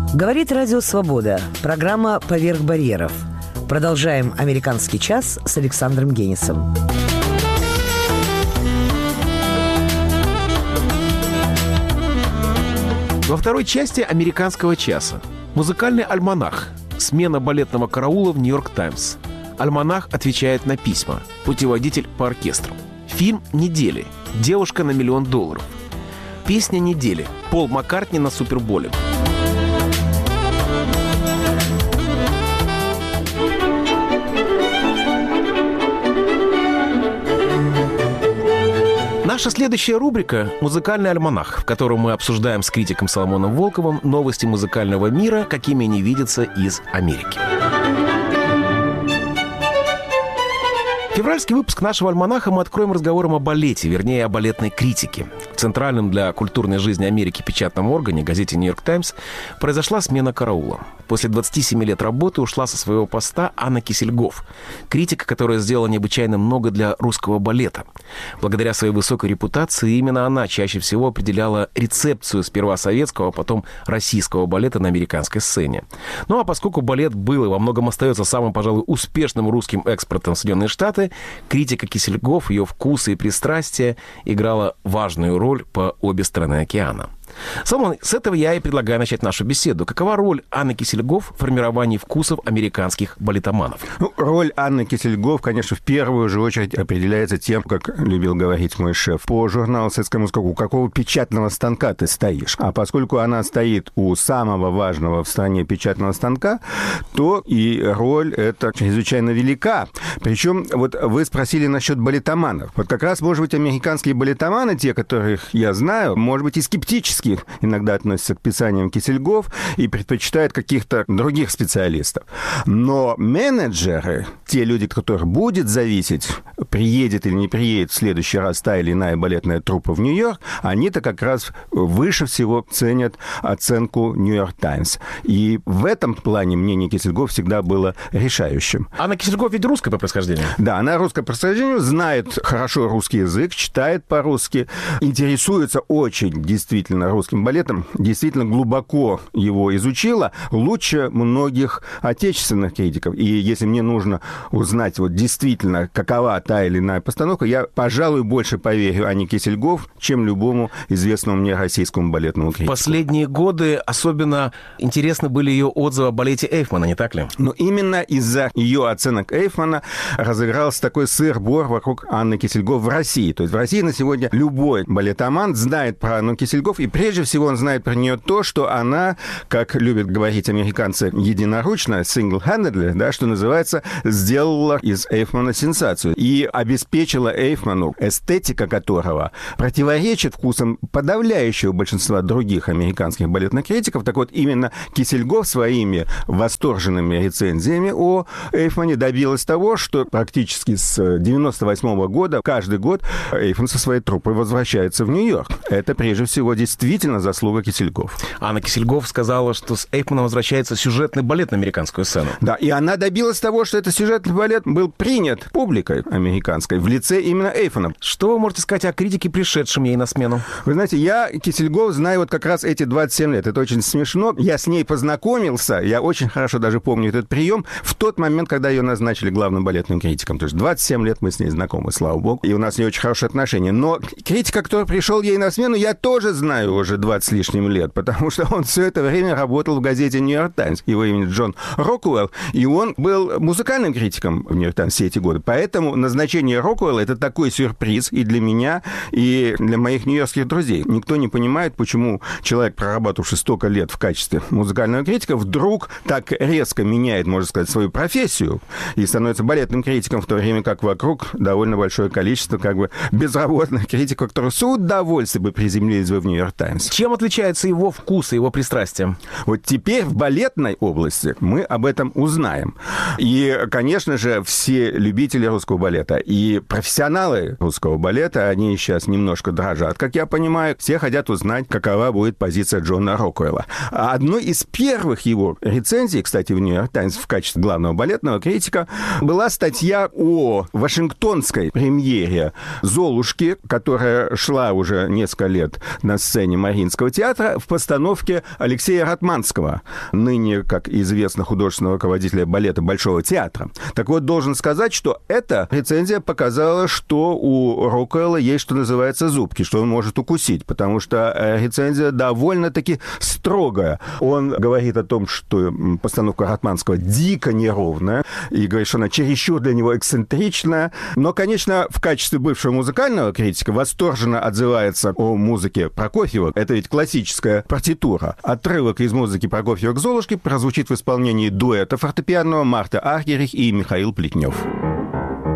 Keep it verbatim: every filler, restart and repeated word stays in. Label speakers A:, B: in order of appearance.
A: Говорит Радио Свобода. Программа «Поверх барьеров». Продолжаем «Американский час» с Александром Генисом.
B: Во второй части «Американского часа» музыкальный альманах. Смена балетного караула в «Нью-Йорк Таймс». Альманах отвечает на письма. Путеводитель по оркестру. Фильм недели. Девушка на миллион долларов. Песня недели. Пол Маккартни на Суперболе. Наша следующая рубрика – «Музыкальный альманах», в котором мы обсуждаем с критиком Соломоном Волковым новости музыкального мира, какими они видятся из Америки. Февральский выпуск нашего альманаха мы откроем разговором о балете, вернее, о балетной критике. В центральном для культурной жизни Америки печатном органе, газете «Нью-Йорк Таймс», произошла смена караула. После двадцати семи лет работы ушла со своего поста Анна Кисельгоф, критика, которая сделала необычайно много для русского балета. Благодаря своей высокой репутации именно она чаще всего определяла рецепцию сперва советского, а потом российского балета на американской сцене. Ну а поскольку балет был и во многом остается самым, пожалуй, успешным русским экспортом в Соединенные Штаты, критика Кисельгоф, ее вкусы и пристрастия играла важную роль по обе стороны океана. Соломон, с этого я и предлагаю начать нашу беседу. Какова роль Анны Кисельгоф в формировании вкусов американских балетоманов?
C: Ну, роль Анны Кисельгоф, конечно, в первую же очередь определяется тем, как любил говорить мой шеф по журналу «Советскому скаку», у какого печатного станка ты стоишь. А поскольку она стоит у самого важного в стране печатного станка, то и роль эта чрезвычайно велика. Причем, вот вы спросили насчет балетоманов. Вот как раз, может быть, американские балетоманы, те, которых я знаю, может быть, и скептически иногда относятся к писаниям Кисельгоф и предпочитают каких-то других специалистов. Но менеджеры, те люди, от которых будет зависеть, приедет или не приедет в следующий раз та или иная балетная труппа в Нью-Йорк, они-то как раз выше всего ценят оценку «Нью-Йорк Таймс». И в этом плане мнение Кисельгоф всегда было решающим.
B: Анна Кисельгоф ведь русская по происхождению?
C: Да, она русская по происхождению, знает хорошо русский язык, читает по-русски, интересуется очень действительно русским балетом, действительно глубоко его изучила, лучше многих отечественных критиков. И если мне нужно узнать вот действительно, какова та или иная постановка, я, пожалуй, больше поверю Анне Кисельгоф, чем любому известному мне российскому балетному критику.
B: В последние годы особенно интересны были ее отзывы о балете Эйфмана, не так ли?
C: Но именно из-за ее оценок Эйфмана разыгрался такой сыр-бор вокруг Анны Кисельгоф в России. То есть в России на сегодня любой балетоман знает про Анну Кисельгоф, и прежде всего он знает про нее то, что она, как любят говорить американцы единоручно, single-handedly, да, что называется, сделала из Эйфмана сенсацию и обеспечила Эйфману, эстетика которого противоречит вкусам подавляющего большинства других американских балетных критиков. Так вот, именно Кисельгоф своими восторженными рецензиями о Эйфмане добилась того, что практически с девяносто восьмого года каждый год Эйфман со своей труппой возвращается в Нью-Йорк. Это прежде всего действительно заслуга Кисельгоф.
B: Анна Кисельгоф сказала, что с Эйфманом возвращается сюжетный балет на американскую сцену.
C: Да, и она добилась того, что этот сюжетный балет был принят публикой американской в лице именно Эйфмана.
B: Что вы можете сказать о критике, пришедшем ей на смену?
C: Вы знаете, я Кисельгоф знаю вот как раз эти двадцать семь лет. Это очень смешно. Я с ней познакомился, я очень хорошо даже помню этот прием, в тот момент, когда ее назначили главным балетным критиком. То есть двадцать семь лет мы с ней знакомы, слава богу, и у нас не очень хорошие отношения. Но критика, который пришел ей на смену, я тоже знаю уже двадцать с лишним лет, потому что он все это время работал в газете «Нью-Йорк Таймс». Его имя Джон Рокуэлл, и он был музыкальным критиком в «Нью-Йорк Таймс» все эти годы. Поэтому назначение Рокуэлла — это такой сюрприз и для меня, и для моих нью-йоркских друзей. Никто не понимает, почему человек, проработавший столько лет в качестве музыкального критика, вдруг так резко меняет, можно сказать, свою профессию и становится балетным критиком, в то время как вокруг довольно большое количество как бы безработных критиков, которые с удовольствием бы приземлились бы в «Нью-Йорк Таймс».
B: Чем отличается его вкус и его пристрастие?
C: Вот теперь в балетной области мы об этом узнаем. И, конечно же, все любители русского балета и профессионалы русского балета, они сейчас немножко дрожат, как я понимаю. Все хотят узнать, какова будет позиция Джона Рокуэлла. А одной из первых его рецензий, кстати, в «Нью-Йорк Таймс» в качестве главного балетного критика была статья о вашингтонской премьере «Золушки», которая шла уже несколько лет на сцене Мариинского театра в постановке Алексея Ратманского, ныне, как известно, художественного руководителя балета Большого театра. Так вот, должен сказать, что эта рецензия показала, что у Рокуэлла есть, что называется, зубки, что он может укусить, потому что рецензия довольно-таки строгая. Он говорит о том, что постановка Ратманского дико неровная, и говорит, что она чересчур для него эксцентричная. Но, конечно, в качестве бывшего музыкального критика восторженно отзывается о музыке Прокофьева. Это ведь классическая партитура. Отрывок из музыки Прокофьева к «Золушке» прозвучит в исполнении дуэта фортепианного Марта Аргерих и Михаил Плетнев.